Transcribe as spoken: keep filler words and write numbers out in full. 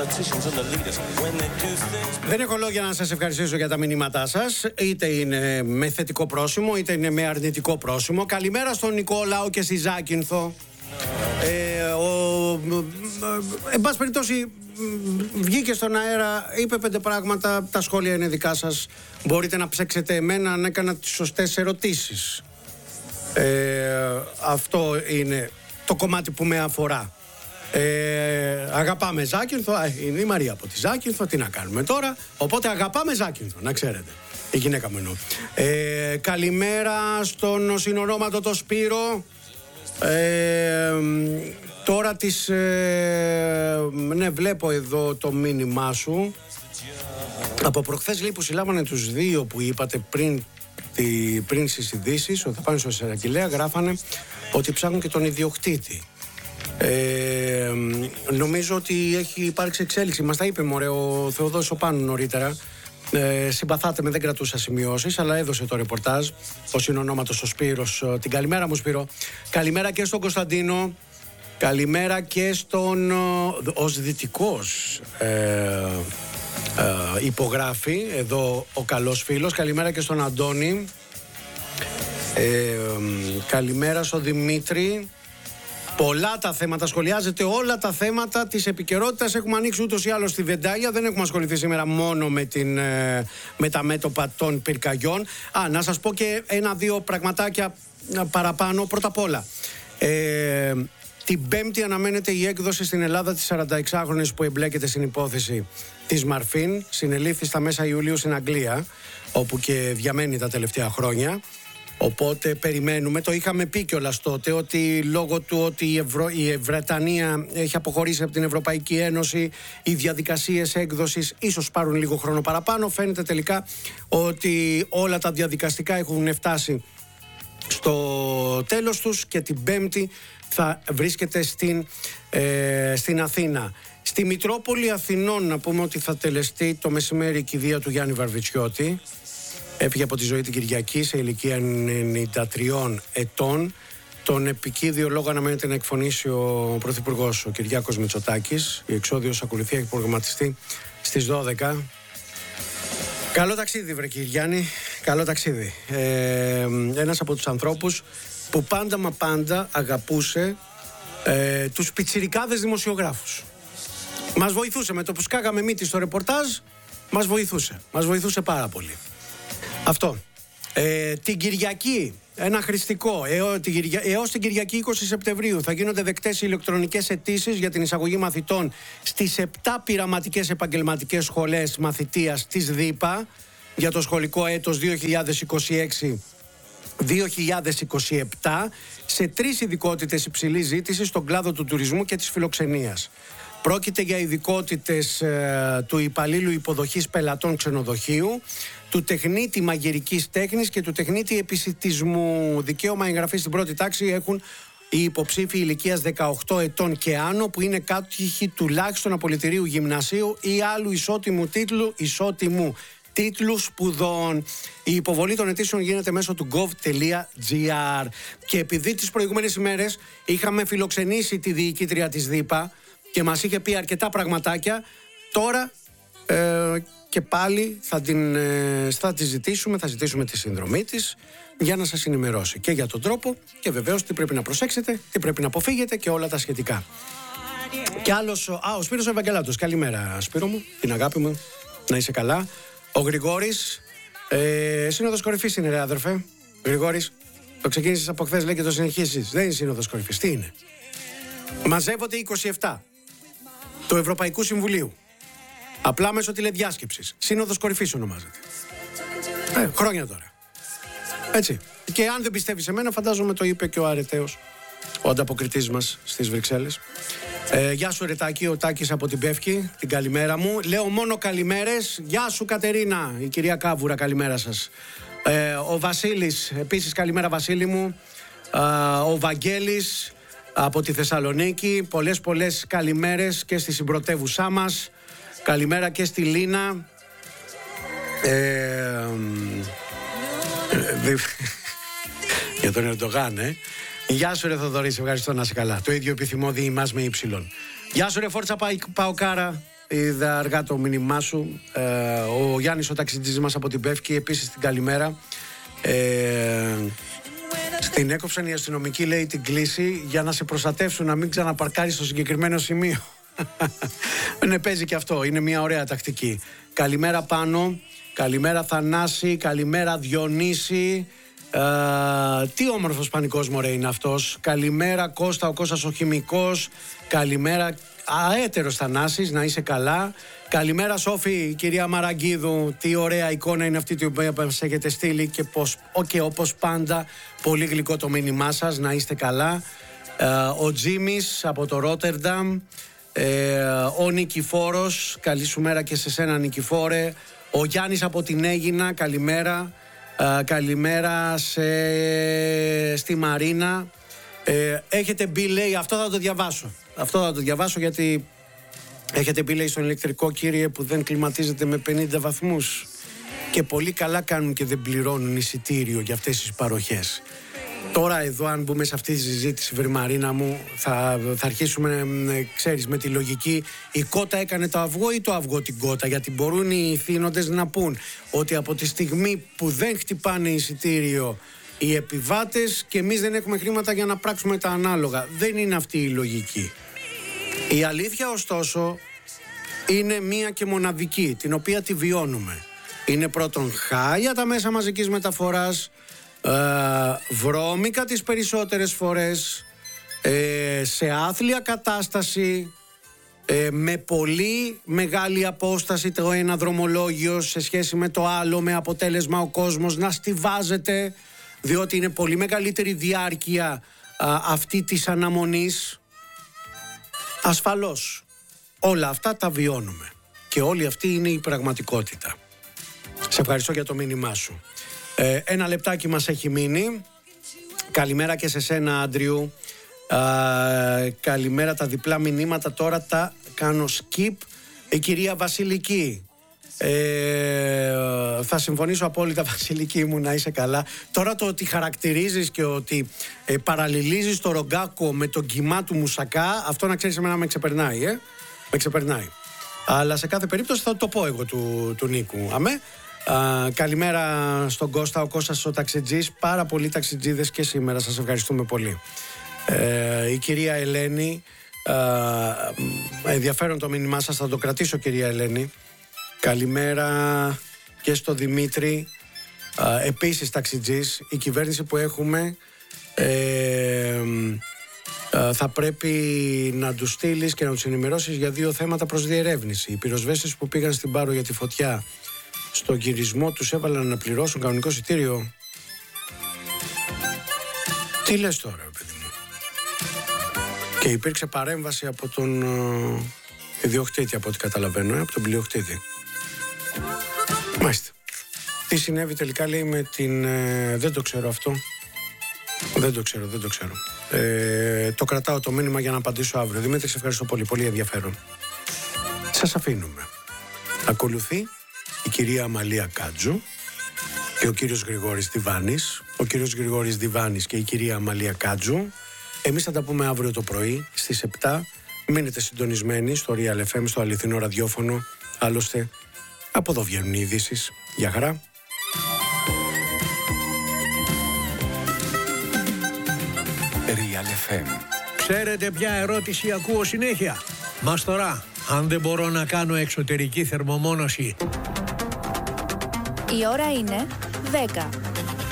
Δεν έχω λόγια να σας ευχαριστήσω για τα μηνύματά σας. Είτε είναι με θετικό πρόσημο, είτε είναι με αρνητικό πρόσημο. Καλημέρα στον Νικόλαο και στη Ζάκυνθο. Ε, ο, εν πάση περιπτώσει, βγήκε στον αέρα, είπε πέντε πράγματα. Τα σχόλια είναι δικά σας. Μπορείτε να ψέξετε εμένα αν έκανα τις σωστές ερωτήσεις. Ε, αυτό είναι το κομμάτι που με αφορά. Ε, αγαπάμε Ζάκυνθο. Είναι η Μαρία από τη Ζάκυνθο. Τι να κάνουμε τώρα. Οπότε αγαπάμε Ζάκυνθο, να ξέρετε. Η γυναίκα μου εννοώ. Ε, καλημέρα στον συνονόματο το Σπύρο. Ε, τώρα τις ε, ναι, βλέπω εδώ το μήνυμά σου. Από προχθές λέει που συλλάβανε τους δύο που είπατε πριν, τη, πριν στις ειδήσεις ότι θα πάνε στο Σερακυλέα, γράφανε ότι ψάχνουν και τον ιδιοκτήτη. Ε, νομίζω ότι έχει υπάρξει εξέλιξη. Μας τα είπε μωρέ ο Θεοδόσης ο Πάνου νωρίτερα. Ε, συμπαθάτε με, δεν κρατούσα σημειώσεις, αλλά έδωσε το ρεπορτάζ ο συνονόματος ο Σπύρος. Την καλημέρα μου Σπύρο. Καλημέρα και στον Κωνσταντίνο. Καλημέρα και στον ως δυτικός ε, ε, υπογράφει εδώ ο καλός φίλος. Καλημέρα και στον Αντώνη. ε, Καλημέρα στον Δημήτρη. Πολλά τα θέματα, σχολιάζετε όλα τα θέματα της επικαιρότητας. Έχουμε ανοίξει ούτως ή άλλως τη βεντάλια. Δεν έχουμε ασχοληθεί σήμερα μόνο με, την, με τα μέτωπα των πυρκαγιών. Α, να σας πω και ένα-δύο πραγματάκια παραπάνω. Πρώτα απ' όλα, ε, την Πέμπτη αναμένεται η έκδοση στην Ελλάδα της σαρανταεξάχρονης που εμπλέκεται στην υπόθεση της Μαρφίν. Συνελήφθη στα μέσα Ιουλίου στην Αγγλία, όπου και διαμένει τα τελευταία χρόνια. Οπότε περιμένουμε, το είχαμε πει κιόλας τότε, ότι λόγω του ότι η, Ευρω... η Βρετανία έχει αποχωρήσει από την Ευρωπαϊκή Ένωση, οι διαδικασίες έκδοσης ίσως πάρουν λίγο χρόνο παραπάνω. Φαίνεται τελικά ότι όλα τα διαδικαστικά έχουν φτάσει στο τέλος τους και την Πέμπτη θα βρίσκεται στην, ε, στην Αθήνα. Στη Μητρόπολη Αθηνών να πούμε ότι θα τελεστεί το μεσημέρι η κηδεία του Γιάννη Βαρβιτσιώτη. Έφυγε από τη ζωή την Κυριακή σε ηλικία ενενήντα τριών ετών. Τον επικίδιο λόγο αναμένεται να εκφωνήσει ο Πρωθυπουργός, ο Κυριάκος Μητσοτάκης. Η εξόδιος ακολουθεί, έχει προγραμματιστεί στις δώδεκα. Καλό ταξίδι βρε κύριε Γιάννη, καλό ταξίδι. Ε, ένας από τους ανθρώπους που πάντα μα πάντα αγαπούσε ε, τους πιτσιρικάδες δημοσιογράφους. Μας βοηθούσε με το που σκάγαμε μύτη στο ρεπορτάζ, μας βοηθούσε, μας βοηθούσε πάρα πολύ. Αυτό. Ε, την Κυριακή, ένα χρηστικό, έως την, Κυρια... έως την Κυριακή είκοσι Σεπτεμβρίου θα γίνονται δεκτές οι ηλεκτρονικές αιτήσεις για την εισαγωγή μαθητών στις επτά πειραματικές επαγγελματικές σχολές μαθητείας της ΔΥΠΑ για το σχολικό έτος δύο χιλιάδες είκοσι έξι δύο χιλιάδες είκοσι επτά σε τρεις ειδικότητες υψηλής ζήτησης στον κλάδο του τουρισμού και της φιλοξενίας. Πρόκειται για ειδικότητες ε, του υπαλλήλου υποδοχής πελατών ξενοδοχείου, του τεχνίτη μαγειρικής τέχνης και του τεχνίτη επισιτισμού. Δικαίωμα εγγραφής στην πρώτη τάξη έχουν οι υποψήφοι ηλικίας δεκαοκτώ ετών και άνω που είναι κάτοχοι τουλάχιστον απολυτηρίου γυμνασίου ή άλλου ισότιμου τίτλου, ισότιμου τίτλου σπουδών. Η υποβολή των αιτήσεων γίνεται μέσω του gov.gr. Και επειδή τις προηγούμενες ημέρες είχαμε φιλοξενήσει τη διοικήτρια της ΔΥΠΑ και μας είχε πει αρκετά πραγματάκια, τώρα ε, και πάλι θα την, ε, θα τη ζητήσουμε, θα ζητήσουμε τη συνδρομή της για να σας ενημερώσει και για τον τρόπο και βεβαίως τι πρέπει να προσέξετε, τι πρέπει να αποφύγετε και όλα τα σχετικά. Και άλλος, α, ο Σπύρος Ευαγγελάτος. Καλημέρα Σπύρο μου, την αγάπη μου, να είσαι καλά. Ο Γρηγόρης, ε, σύνοδος κορυφής είναι ρε αδερφέ. Γρηγόρης, το ξεκίνησες από χθες λέει και το συνεχίσεις. Δεν είναι σύνοδος κορυφής, τι είναι? Μαζεύονται είκοσι επτά του Ευρωπαϊκού Συμβουλίου. Απλά μέσω τηλεδιάσκεψης. Σύνοδος κορυφής ονομάζεται. Ε, χρόνια τώρα. Έτσι. Και αν δεν πιστεύει σε μένα, φαντάζομαι το είπε και ο αρεταίος, ο ανταποκριτής μας στις Βρυξέλλες. Ε, γεια σου Ρετάκη, ο Τάκης από την Πεύκη. Την καλημέρα μου. Λέω μόνο καλημέρες. Γεια σου Κατερίνα, η κυρία Κάβουρα, καλημέρα σας. Ε, ο Βασίλης, επίσης καλημέρα Βασίλη μου. Ε, ο Βαγγέλης από τη Θεσσαλονίκη. Πολλές πολλές καλημέρες και στη συμπρωτεύουσά μας. Καλημέρα και στη Λίνα. Ε, για τον Ερντογάν, ε. Γεια σου ρε Θοδωρή, σε ευχαριστώ, να είσαι καλά. Το ίδιο επιθυμώ διημάς με ύψιλον. Γεια σου ρε Φόρτσα Παοκάρα. είδα αργά το μήνυμά σου. Ε, ο Γιάννης ο ταξιτζής μας από την Πεύκη, επίσης την καλημέρα. Ε, στην έκοψαν οι αστυνομικοί, λέει, την κλίση για να σε προστατεύσουν να μην ξαναπαρκάρεις στο συγκεκριμένο σημείο. Ναι, παίζει και αυτό, είναι μια ωραία τακτική. Καλημέρα Πάνο, καλημέρα Θανάση, καλημέρα Διονύση. Uh, τι όμορφος πανικός μωρέ είναι αυτός. Καλημέρα Κώστα, ο Κώστας ο χημικός. Καλημέρα αέτερος Θανάσης, να είσαι καλά. Καλημέρα Σόφη, κυρία Μαραγκίδου. Τι ωραία εικόνα είναι αυτή την οποία μας έχετε στείλει. Και, πως, και όπως πάντα πολύ γλυκό το μήνυμά σας, να είστε καλά. uh, Ο Τζίμις από το Ρότερνταμ. uh, Ο Νικηφόρος, καλή σου μέρα και σε σένα Νικηφόρε. Ο Γιάννης από την Αίγινα, καλημέρα. Uh, καλημέρα σε... στη Μαρίνα. ε, Έχετε μπει, λέει, αυτό θα το διαβάσω. Αυτό θα το διαβάσω γιατί έχετε μπει, λέει, στον ηλεκτρικό, κύριε, που δεν κλιματίζεται με πενήντα βαθμούς. Και πολύ καλά κάνουν και δεν πληρώνουν εισιτήριο για αυτές τις παροχές. Τώρα εδώ, αν μπούμε σε αυτή τη συζήτηση, βρε Μαρίνα μου, θα, θα αρχίσουμε, ξέρεις, με τη λογική η κότα έκανε το αυγό ή το αυγό την κότα. Γιατί μπορούν οι θύνοντες να πούν ότι από τη στιγμή που δεν χτυπάνε εισιτήριο οι επιβάτες και εμείς δεν έχουμε χρήματα για να πράξουμε τα ανάλογα. Δεν είναι αυτή η λογική. Η αλήθεια ωστόσο είναι μία και μοναδική, την οποία τη βιώνουμε. Είναι πρώτον χάλια τα μέσα μαζικής μεταφοράς, Uh, βρώμικα τις περισσότερες φορές, ε, σε άθλια κατάσταση, ε, με πολύ μεγάλη απόσταση το ένα δρομολόγιο σε σχέση με το άλλο, με αποτέλεσμα ο κόσμος να στιβάζεται, διότι είναι πολύ μεγαλύτερη διάρκεια α, αυτή της αναμονής. Ασφαλώς όλα αυτά τα βιώνουμε και όλη αυτή είναι η πραγματικότητα. Σε ευχαριστώ για το μήνυμά σου. Ε, ένα λεπτάκι μας έχει μείνει. Καλημέρα και σε σένα, Άντριου. Α, καλημέρα, τα διπλά μηνύματα τώρα τα κάνω skip. Η κυρία Βασιλική. Ε, θα συμφωνήσω απόλυτα, Βασιλική μου, να είσαι καλά. Τώρα το ότι χαρακτηρίζεις και ότι ε, παραλληλίζεις το Ρογκάκο με τον κοιμά του Μουσακά, αυτό να ξέρεις εμένα με ξεπερνάει, ε? Με ξεπερνάει. Αλλά σε κάθε περίπτωση θα το πω εγώ του, του Νίκου. Αμέ. Uh, καλημέρα στον Κώστα, ο Κώστας ο ταξιτζής. Πάρα πολλοί ταξιτζίδες και σήμερα, σας ευχαριστούμε πολύ. uh, Η κυρία Ελένη, uh, ενδιαφέρον το μήνυμά σας, θα το κρατήσω, κυρία Ελένη. Καλημέρα και στο Δημήτρη, uh, επίσης ταξιτζής. Η κυβέρνηση που έχουμε ε, uh, θα πρέπει να τους στείλεις και να τους ενημερώσεις για δύο θέματα προς διερεύνηση. Οι πυροσβέστες που πήγαν στην Πάρο για τη φωτιά, στο γυρισμό τους έβαλαν να πληρώσουν κανονικό εισιτήριο. Τι λες τώρα, παιδί μου? Και υπήρξε παρέμβαση από τον uh, ιδιοκτήτη, από ό,τι καταλαβαίνω, ε, από τον πλειοκτήτη. Μάλιστα. Τι συνέβη τελικά, λέει, με την... Ε, δεν το ξέρω αυτό. Δεν το ξέρω, δεν το ξέρω. Ε, το κρατάω το μήνυμα για να απαντήσω αύριο. Δημήτρη, σε ευχαριστώ πολύ, πολύ ενδιαφέρον. Σας αφήνουμε. Ακολουθεί η κυρία Αμαλία Κάτζου και ο κύριος Γρηγόρης Διβάνης. Ο κύριος Γρηγόρης Διβάνης και η κυρία Αμαλία Κάτζου. Εμείς θα τα πούμε αύριο το πρωί στις επτά. Μείνετε συντονισμένοι στο Real εφ εμ, στο αληθινό ραδιόφωνο. Άλλωστε, από εδώ βγαίνουν οι ειδήσεις. Γεια χαρά. Real εφ εμ. Ξέρετε ποια ερώτηση ακούω συνέχεια? Μαστορά, αν δεν μπορώ να κάνω εξωτερική θερμομόνωση. Η ώρα είναι δέκα.